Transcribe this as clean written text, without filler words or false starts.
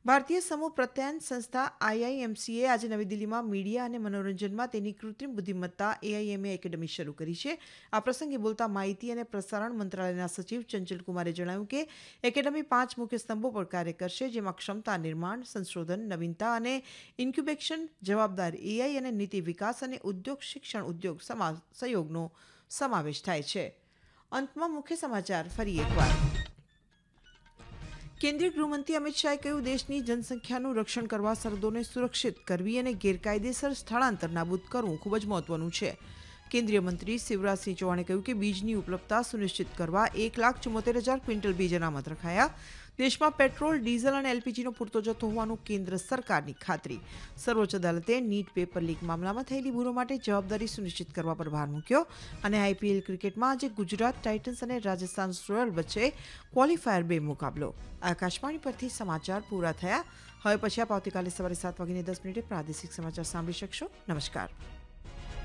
ભારતીય સમૂહ પ્રત્યાયન સંસ્થા IIMCએ આજે નવી દિલ્હીમાં મીડિયા અને મનોરંજનમાં તેની કૃત્રિમ બુદ્ધિમત્તા AIMA એકેડમી શરૂ કરી છે. આ પ્રસંગે બોલતા માહિતી અને પ્રસારણ મંત્રાલયના સચિવ ચંચલ કુમારે જણાવ્યું કે એકેડમી 5 મુખ્ય સ્તંભો પર કાર્ય કરશે, જેમાં ક્ષમતા નિર્માણ, સંશોધન, નવીનતા અને ઇન્ક્યુબેશન, જવાબદાર AI અને નીતિ વિકાસ અને ઉદ્યોગ શિક્ષણ ઉદ્યોગ સહયોગનો સમાવેશ થાય છે. અંતમાં મુખ્ય સમાચાર ફરી એકવાર. કેન્દ્રીય ગૃહમંત્રી અમિત શાહે કહ્યું, દેશની જનસંખ્યાનું રક્ષણ કરવા સરહદોને સુરક્ષિત કરવી અને ગેરકાયદેસર સ્થળાંતર નાબૂદ કરવું ખૂબ જ મહત્વનું છે. કેન્દ્રીય મંત્રી શિવરાજસિંહ ચૌહાણે કહ્યું કે બીજની ઉપલબ્ધતા સુનિશ્ચિત કરવા 1,74,000 ક્વિન્ટલ બીજ અનામત રખાયા. દેશમાં પેટ્રોલ, ડીઝલ અને LPGનો પૂરતો જથ્થો હોવાનું કેન્દ્ર સરકારની ખાતરી. સર્વોચ્ચ અદાલતે નીટ પેપર લીક મામલામાં થયેલી ભૂલો માટે જવાબદારી સુનિશ્ચિત કરવા પર ભાર મૂક્યો. અને IPL ક્રિકેટમાં આજે ગુજરાત ટાઇટન્સ અને રાજસ્થાન રોયલ્સ વચ્ચે ક્વોલિફાયર 2 મુકાબલો. આકાશવાણી પરથી સમાચાર પૂરા થયા. હવે પછી આપ આવતીકાલે સવારે 7:10 પ્રાદેશિક સમાચાર સાંભળી શકશો. નમસ્કાર.